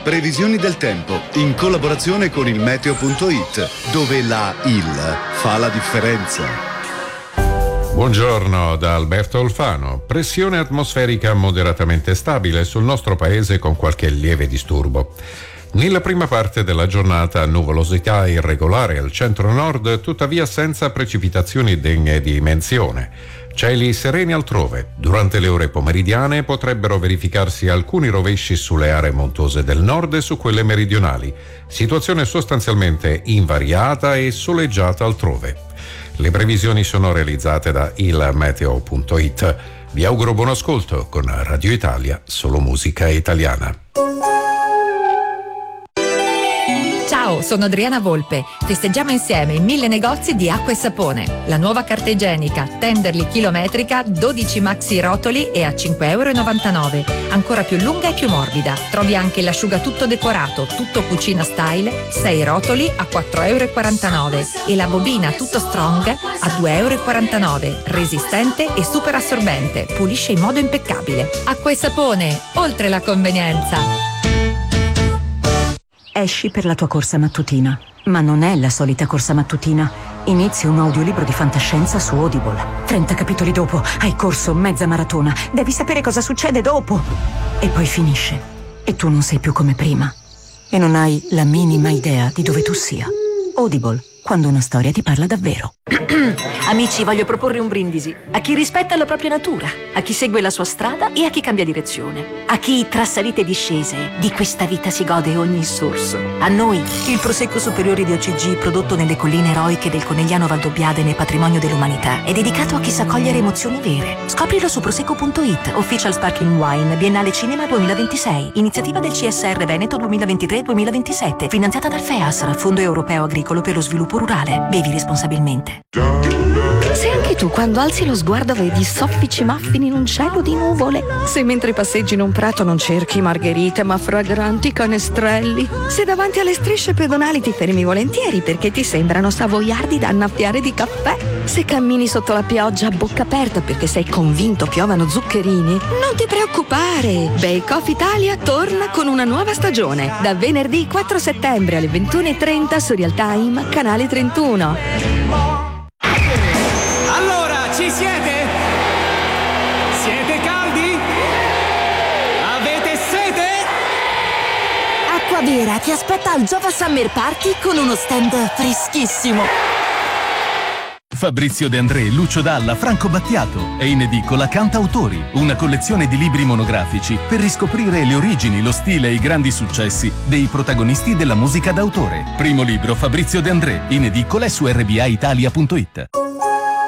Previsioni del tempo in collaborazione con il meteo.it, dove la IL fa la differenza. Buongiorno da Alberto Olfano. Pressione atmosferica moderatamente stabile sul nostro paese con qualche lieve disturbo. Nella prima parte della giornata nuvolosità irregolare al centro-nord, tuttavia senza precipitazioni degne di menzione. Cieli sereni altrove. Durante le ore pomeridiane potrebbero verificarsi alcuni rovesci sulle aree montuose del nord e su quelle meridionali. Situazione sostanzialmente invariata e soleggiata altrove. Le previsioni sono realizzate da ilmeteo.it. Vi auguro buon ascolto con Radio Italia, solo musica italiana. Ciao, sono Adriana Volpe. Festeggiamo insieme i 1000 negozi di acqua e sapone. La nuova carta igienica Tenderly chilometrica, 12 maxi rotoli e a €5,99. Ancora più lunga e più morbida. Trovi anche l'asciugatutto decorato, tutto cucina style, 6 rotoli a €4,49. E la bobina tutto strong a €2,49. Resistente e super assorbente. Pulisce in modo impeccabile. Acqua e sapone, oltre la convenienza. Esci per la tua corsa mattutina, ma non è la solita corsa mattutina. Inizia un audiolibro di fantascienza su Audible. 30 capitoli dopo hai corso mezza maratona. Devi sapere cosa succede dopo. E poi finisce. E tu non sei più come prima. E non hai la minima idea di dove tu sia. Audible, quando una storia ti parla davvero. Amici, voglio proporre un brindisi a chi rispetta la propria natura, a chi segue la sua strada e a chi cambia direzione, a chi tra salite e discese di questa vita si gode ogni sorso. A noi, il Prosecco Superiore di OCG, prodotto nelle colline eroiche del Conegliano Valdobbiadene, patrimonio dell'umanità, è dedicato a chi sa cogliere emozioni vere. Scoprilo su prosecco.it, Official Sparkling Wine, Biennale Cinema 2026, iniziativa del CSR Veneto 2023-2027, finanziata dal FEASR, Fondo Europeo Agricolo per lo Sviluppo Rurale. Bevi responsabilmente. Se anche tu quando alzi lo sguardo vedi soffici muffin in un cielo di nuvole, se mentre passeggi in un prato non cerchi margherite ma fragranti canestrelli, se davanti alle strisce pedonali ti fermi volentieri perché ti sembrano savoiardi da annaffiare di caffè, se cammini sotto la pioggia a bocca aperta perché sei convinto piovano zuccherini, non ti preoccupare, Bake Off Italia torna con una nuova stagione da venerdì 4 settembre alle 21:30 su Real Time, canale 31. Allora, ci siete? Siete caldi? Avete sete? Acquavera ti aspetta al Giova Summer Party con uno stand freschissimo. Fabrizio De André, Lucio Dalla, Franco Battiato è in edicola Cantautori, una collezione di libri monografici per riscoprire le origini, lo stile e i grandi successi dei protagonisti della musica d'autore. Primo libro Fabrizio De André, in edicola e su rbaitalia.it.